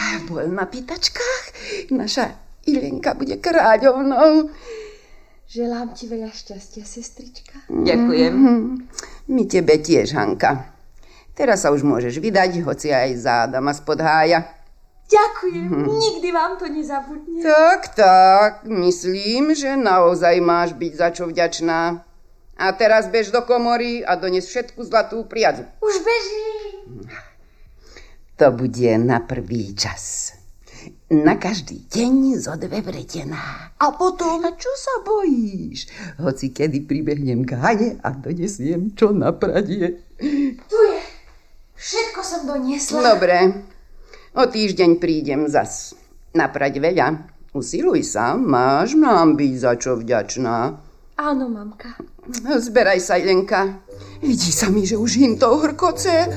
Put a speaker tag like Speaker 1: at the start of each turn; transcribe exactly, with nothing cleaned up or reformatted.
Speaker 1: Bol na pýtačkách. Naša Ilenka bude kráľovnou.
Speaker 2: Želám ti veľa šťastia, sestrička.
Speaker 3: Ďakujem.
Speaker 1: My tebe tiež, Hanka. Teraz sa už môžeš vydať, hoci aj za Adama spod hája.
Speaker 2: Ďakujem, hm. nikdy vám to nezabudnem.
Speaker 1: Tak, tak, myslím, že naozaj máš byť za čo vďačná. A teraz bež do komory a dones všetku zlatú priadzu.
Speaker 2: Už bežím.
Speaker 1: To bude na prvý čas. Na každý deň zo dve vretená. A potom, a čo sa bojíš? Hoci kedy pribehnem k Hane a donesiem čo na pradie.
Speaker 2: Tu je. Všetko som doniesla.
Speaker 1: Dobre. O týždeň prídem zas. Naprať veľa. Usiluj sa, máš nám byť za čo vďačná.
Speaker 2: Áno, mamka.
Speaker 1: Zberaj sa, Ilenka. Vidí sa mi, že už im to hrkoce.